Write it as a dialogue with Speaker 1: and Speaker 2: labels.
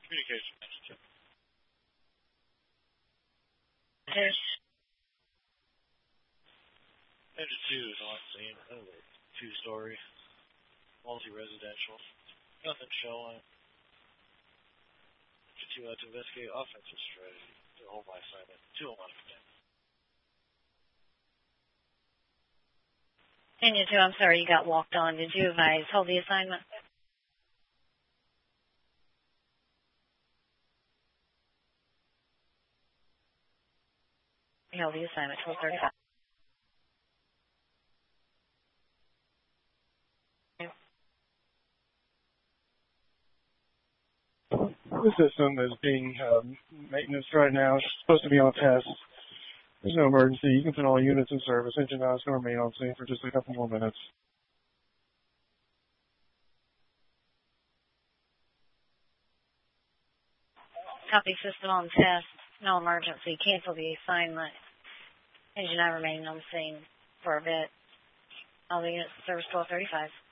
Speaker 1: Communication manager.
Speaker 2: Yes.
Speaker 1: Engine 2 is on scene. Two-story, multi-residential. Nothing showing. Engine 2 out to investigate offensive strategy. To hold my assignment. 2 on command.
Speaker 2: Engine 2, I'm sorry, you got walked on. Did you advise hold the assignment? You held the assignment, 12:35.
Speaker 3: The system is being maintenance right now. It's supposed to be on test. There's no emergency. You can put all units in service. Engine 9 is going to remain on scene for just a couple more minutes.
Speaker 2: Copy, system on test. No emergency. Cancel the assignment. Engine 9 remaining on scene for a bit. All the units in service 12:35.